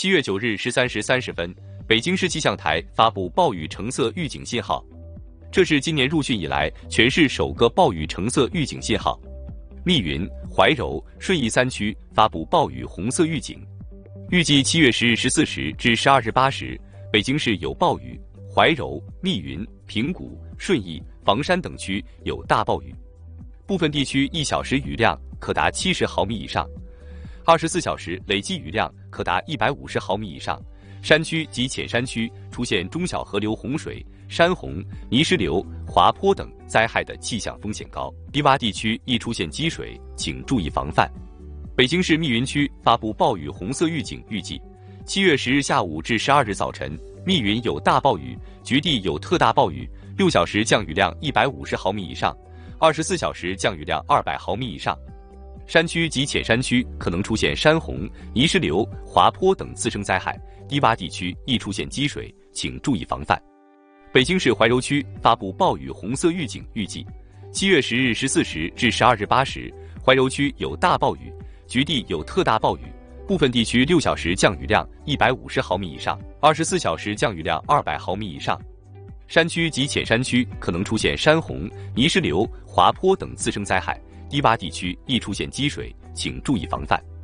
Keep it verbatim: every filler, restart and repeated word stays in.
七月九日十三时三十分，北京市气象台发布暴雨橙色预警信号，这是今年入汛以来全市首个暴雨橙色预警信号。密云、怀柔、顺义三区发布暴雨红色预警。预计七月十日十四时至十二日八时，北京市有暴雨，怀柔、密云、平谷、顺义、房山等区有大暴雨，部分地区一小时雨量可达七十毫米以上，二十四小时累计雨量可达一百五十毫米以上。山区及浅山区出现中小河流洪水、山洪、泥石流、滑坡等灾害的气象风险高，低洼地区易出现积水，请注意防范。北京市密云区发布暴雨红色预警，预计七月十日下午至十二日早晨，密云有大暴雨，局地有特大暴雨，六小时降雨量一百五十毫米以上，二十四小时降雨量二百毫米以上。山区及浅山区可能出现山洪、泥石流、滑坡等次生灾害，低洼地区易出现积水，请注意防范。北京市怀柔区发布暴雨红色预警，预计七月十日十四时至十二日八时，怀柔区有大暴雨，局地有特大暴雨，部分地区六小时降雨量一百五十毫米以上，二十四小时降雨量二百毫米以上。山区及浅山区可能出现山洪、泥石流、滑坡等次生灾害，低洼地区易出现积水，请注意防范。